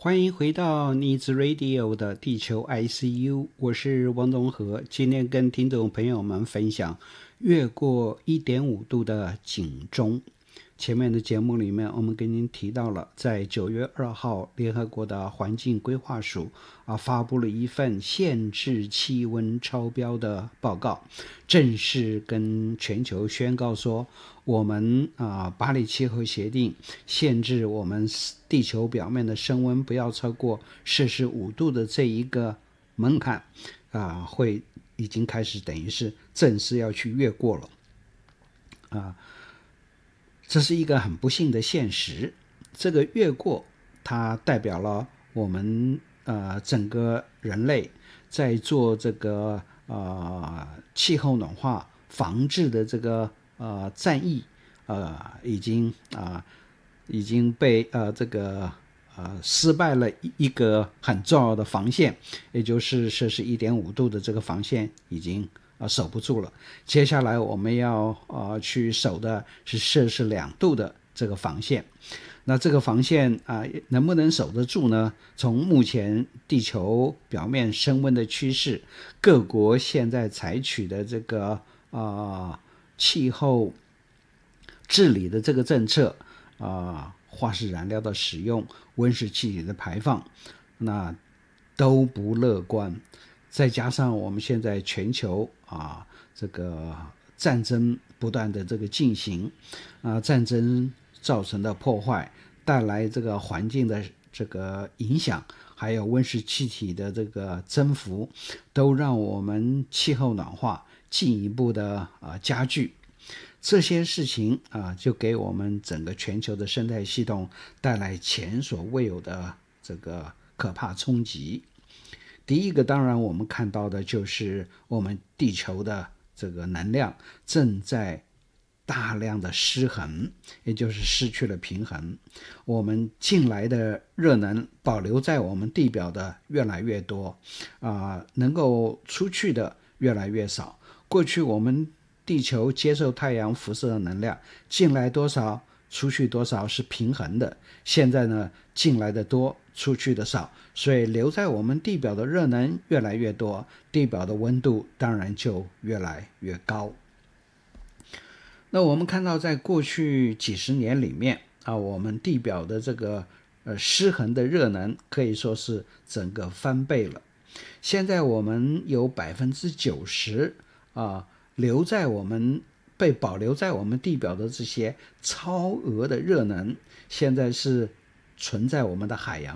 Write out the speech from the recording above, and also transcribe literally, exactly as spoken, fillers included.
欢迎回到 Needs Radio 的地球 I C U， 我是王东和，今天跟听众朋友们分享越过 一点五 度的警钟。前面的节目里面我们跟您提到了，在九月二号联合国的环境规划署啊发布了一份限制气温超标的报告，正式跟全球宣告说，我们啊巴黎气候协定限制我们地球表面的升温不要超过摄氏五度的这一个门槛啊，会已经开始等于是正式要去越过了啊。这是一个很不幸的现实，这个越过它代表了我们呃整个人类在做这个呃气候暖化防治的这个呃战役呃已经啊、呃、已经被呃这个呃失败了一个很重要的防线，也就是摄氏 一点五 度的这个防线已经啊，守不住了。接下来我们要呃去守的是摄氏两度的这个防线。那这个防线啊、呃，能不能守得住呢？从目前地球表面升温的趋势，各国现在采取的这个啊、呃、气候治理的这个政策啊、呃，化石燃料的使用、温室气体的排放，那都不乐观。再加上我们现在全球啊，这个战争不断的这个进行啊，战争造成的破坏，带来这个环境的这个影响，还有温室气体的这个增幅，都让我们气候暖化进一步的啊加剧。这些事情啊，就给我们整个全球的生态系统带来前所未有的这个可怕冲击。第一个当然我们看到的就是我们地球的这个能量正在大量的失衡，也就是失去了平衡。我们进来的热能保留在我们地表的越来越多啊、呃，能够出去的越来越少。过去我们地球接受太阳辐射的能量进来多少出去多少是平衡的，现在呢进来的多出去的少，所以留在我们地表的热能越来越多，地表的温度当然就越来越高。那我们看到在过去几十年里面啊，我们地表的这个呃失衡的热能可以说是整个翻倍了。现在我们有百分之九十啊留在我们被保留在我们地表的这些超额的热能，现在是存在我们的海洋